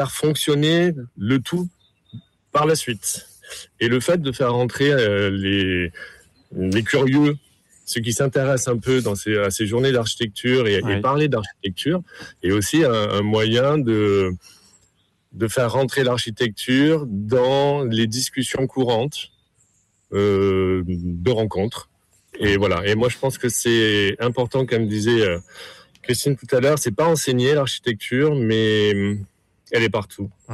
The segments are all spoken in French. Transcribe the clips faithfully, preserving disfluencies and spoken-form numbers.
fonctionner le tout par la suite. Et le fait de faire rentrer euh, les, les curieux, ceux qui s'intéressent un peu dans ces, à ces journées d'architecture et, ouais. et parler d'architecture, est aussi un, un moyen de, de faire rentrer l'architecture dans les discussions courantes euh, de rencontres. Et voilà. Et moi, je pense que c'est important, comme disait euh, Christine tout à l'heure, c'est pas enseigner l'architecture, mais elle est partout. Ouais.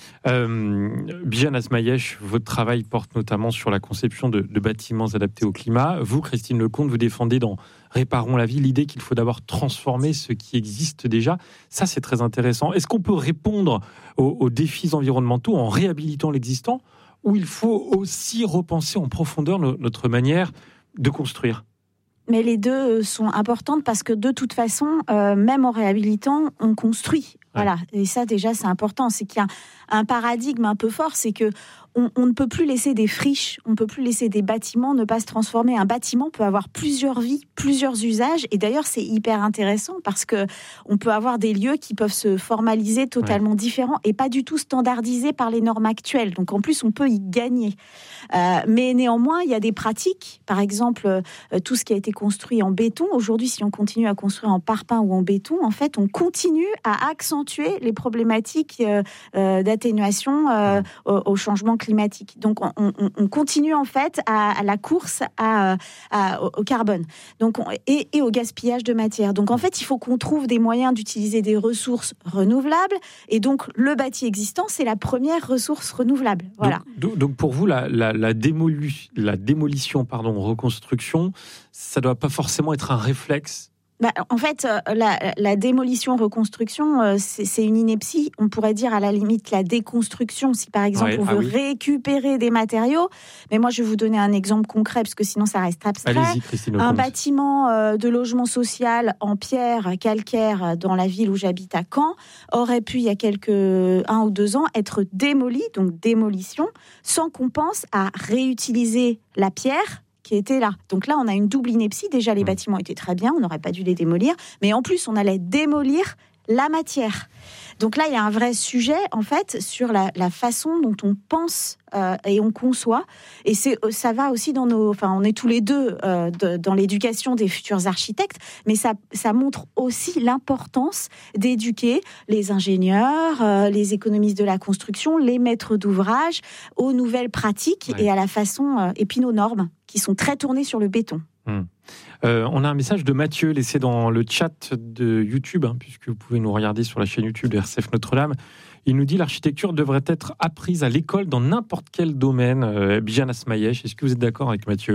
Euh, Bijan Asmayesh, votre travail porte notamment sur la conception de, de bâtiments adaptés au climat. Vous, Christine Lecomte, vous défendez dans Réparons la vie l'idée qu'il faut d'abord transformer ce qui existe déjà. Ça, c'est très intéressant. Est-ce qu'on peut répondre aux, aux défis environnementaux en réhabilitant l'existant, ou il faut aussi repenser en profondeur no, notre manière de construire ? Mais les deux sont importantes parce que de toute façon, euh, même en réhabilitant, on construit. Voilà. Et ça, déjà, c'est important. C'est qu'il y a un paradigme un peu fort, c'est que on, on ne peut plus laisser des friches, on ne peut plus laisser des bâtiments ne pas se transformer. Un bâtiment peut avoir plusieurs vies, plusieurs usages. Et d'ailleurs, c'est hyper intéressant parce que on peut avoir des lieux qui peuvent se formaliser totalement ouais. différents et pas du tout standardisés par les normes actuelles. Donc, en plus, on peut y gagner. Euh, mais néanmoins, il y a des pratiques. Par exemple, euh, tout ce qui a été construit en béton. Aujourd'hui, si on continue à construire en parpaing ou en béton, en fait, on continue à accentuer les problématiques euh, euh, d'atténuation euh, au, au changement climatique. Donc, on, on, on continue en fait à, à la course à, à, au carbone donc, on, et, et au gaspillage de matière. Donc, en fait, il faut qu'on trouve des moyens d'utiliser des ressources renouvelables. Et donc, le bâti existant, c'est la première ressource renouvelable. Voilà. Donc, donc pour vous, la, la, la, démolu, la démolition, pardon, reconstruction, ça ne doit pas forcément être un réflexe. Bah, en fait, la, la démolition-reconstruction, c'est, c'est une ineptie. On pourrait dire à la limite la déconstruction, si par exemple ouais, on veut ah oui. récupérer des matériaux. Mais moi, je vais vous donner un exemple concret, parce que sinon ça reste abstrait. Allez-y, Christine un Lecomte. Bâtiment euh, de logement social en pierre calcaire dans la ville où j'habite à Caen aurait pu, il y a quelques un ou deux ans, être démoli, donc démolition, sans qu'on pense à réutiliser la pierre qui était là. Donc là, on a une double ineptie. Déjà, les mmh. bâtiments étaient très bien, on n'aurait pas dû les démolir, mais en plus, on allait démolir la matière. Donc là, il y a un vrai sujet, en fait, sur la, la façon dont on pense euh, et on conçoit. Et c'est, ça va aussi dans nos... Enfin, on est tous les deux euh, de, dans l'éducation des futurs architectes, mais ça, ça montre aussi l'importance d'éduquer les ingénieurs, euh, les économistes de la construction, les maîtres d'ouvrage aux nouvelles pratiques ouais. et à la façon... Euh, et puis nos normes, qui sont très tournées sur le béton. Mmh. Euh, on a un message de Mathieu laissé dans le chat de YouTube, hein, puisque vous pouvez nous regarder sur la chaîne YouTube de R C F Notre-Dame. Il nous dit l'architecture devrait être apprise à l'école dans n'importe quel domaine. Euh, Bijan Asmayesh, est-ce que vous êtes d'accord avec Mathieu ?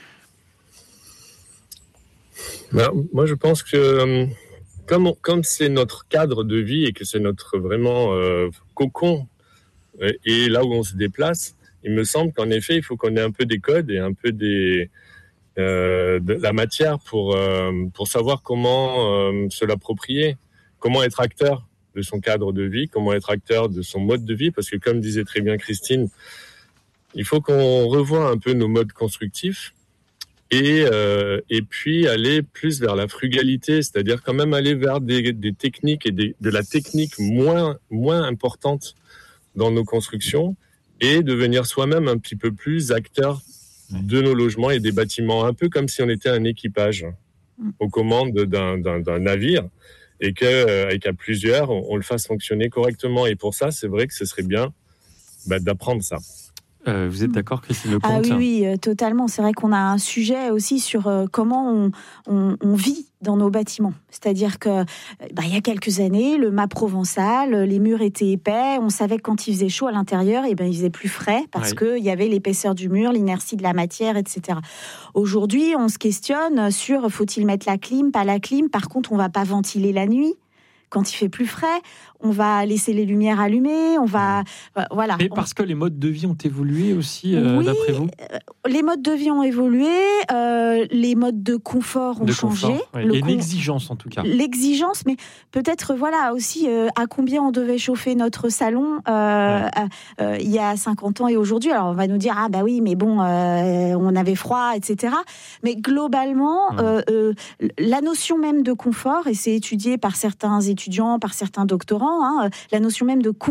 Ben, moi, je pense que comme, on, comme c'est notre cadre de vie et que c'est notre vraiment euh, cocon et là où on se déplace, il me semble qu'en effet, il faut qu'on ait un peu des codes et un peu des Euh, de la matière pour euh, pour savoir comment euh, se l'approprier, comment être acteur de son cadre de vie, comment être acteur de son mode de vie, parce que comme disait très bien Christine, il faut qu'on revoie un peu nos modes constructifs et euh, et puis aller plus vers la frugalité, c'est-à-dire quand même aller vers des des techniques et des, de la technique moins moins importante dans nos constructions et devenir soi-même un petit peu plus acteur de nos logements et des bâtiments, un peu comme si on était un équipage aux commandes d'un, d'un, d'un navire et, que, euh, et qu'à plusieurs, on, on le fasse fonctionner correctement. Et pour ça, c'est vrai que ce serait bien bah, d'apprendre ça. Euh, vous êtes d'accord, Christine Lecomte ? Ah oui, oui, euh, totalement. C'est vrai qu'on a un sujet aussi sur euh, comment on, on, on vit dans nos bâtiments. C'est-à-dire que, bah, il y a quelques années, le mât provençal, les murs étaient épais. On savait que quand il faisait chaud à l'intérieur, et ben il faisait plus frais parce oui. que il y avait l'épaisseur du mur, l'inertie de la matière, et cetera. Aujourd'hui, on se questionne sur faut-il mettre la clim, pas la clim. Par contre, on va pas ventiler la nuit. Quand il fait plus frais, on va laisser les lumières allumées, on va... Euh, voilà. Mais parce que les modes de vie ont évolué aussi, euh, oui, d'après vous ? Les modes de vie ont évolué, euh, les modes de confort ont de changé. Confort, oui. Le Et con... l'exigence, en tout cas. L'exigence, mais peut-être, voilà, aussi, euh, à combien on devait chauffer notre salon euh, ouais. euh, il y a cinquante ans et aujourd'hui. Alors, on va nous dire, ah bah oui, mais bon, euh, on avait froid, et cetera. Mais globalement, mmh. euh, euh, la notion même de confort, et c'est étudié par certains étudiants, par certains doctorants, hein, la notion même de